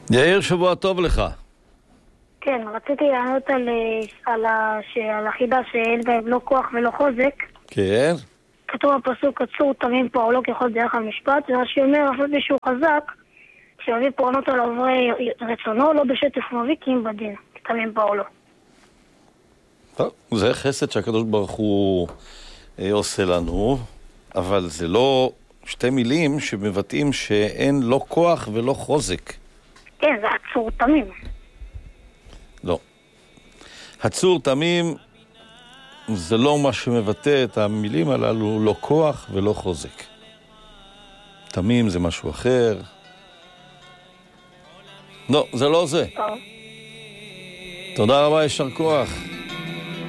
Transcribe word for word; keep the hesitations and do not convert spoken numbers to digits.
יאיר, שבוע טוב לך. כן, רציתי לענות על, על, הש, על החידה שאין בהם לא כוח ולא חוזק. כן. כתוב בפסוק, עצור תמים פועלו ככל דרך המשפט, ורש"י אומר, אף על פי שהוא חזק, כשמביא פורענות על עוברי רצונו, לא בשטף מביא כי אם בדין, תמים פועלו. טוב, זה חסד שהקדוש ברוך הוא אה, עושה לנו, אבל זה לא שתי מילים שמבטאים שאין לא כוח ולא חוזק. כן, זה עצור תמים. לא. הצור תמים זה לא מה שמבטא את המילים הללו, לא כוח ולא חוזק. תמים זה משהו אחר. לא, זה לא זה. טוב. תודה רבה, ישר כוח.